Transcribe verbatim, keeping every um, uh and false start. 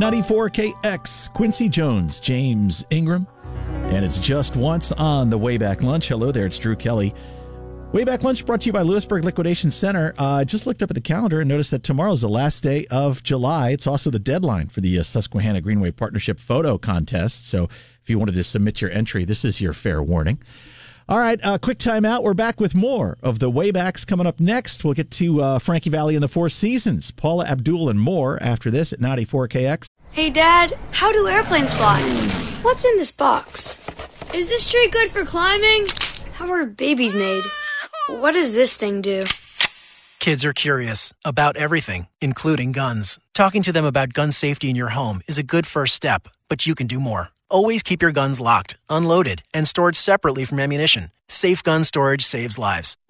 ninety-four K X, Quincy Jones, James Ingram. And it's Just Once on the Wayback Lunch. Hello there, it's Drew Kelly. Wayback Lunch brought to you by Lewisburg Liquidation Center. I uh, just looked up at the calendar and noticed that tomorrow is the last day of July. It's also the deadline for the uh, Susquehanna Greenway Partnership Photo Contest. So if you wanted to submit your entry, this is your fair warning. All right, uh, quick time out. We're back with more of the Waybacks coming up next. We'll get to uh, Frankie Valli and the Four Seasons, Paula Abdul, and more after this at ninety-four K X. Hey, Dad, how do airplanes fly? What's in this box? Is this tree good for climbing? How are babies made? What does this thing do? Kids are curious about everything, including guns. Talking to them about gun safety in your home is a good first step, but you can do more. Always keep your guns locked, unloaded, and stored separately from ammunition. Safe gun storage saves lives.